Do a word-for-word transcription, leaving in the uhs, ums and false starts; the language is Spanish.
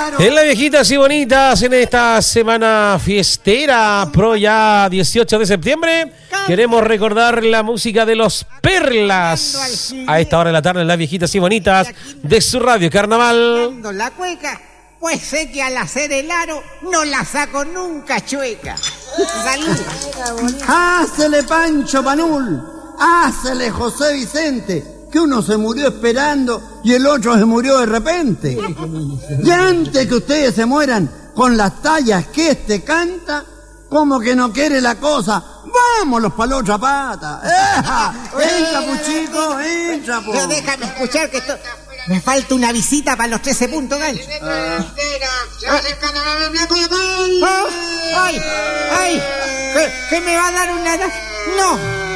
En la Viejitas y Bonitas, en esta semana fiestera, pro ya dieciocho de septiembre, queremos recordar la música de los Perlas. A esta hora de la tarde, en las Viejitas y Bonitas de su radio Carnaval. La cueca, pues sé que al hacer el aro no la saco nunca chueca. Salud. Hácele Pancho Panul, hácele José Vicente, que uno se murió esperando y el otro se murió de repente. Y antes que ustedes se mueran con las tallas que este canta, como que no quiere la cosa, vámonos para la otra pata. ¡Eja! Entra, puchico, entra, po. Pero déjame escuchar que esto... Me falta una visita para los trece puntos, gancho. Ah. ¡Ay! ¡Ay! ¿Qué, qué me va a dar una...? ¡No!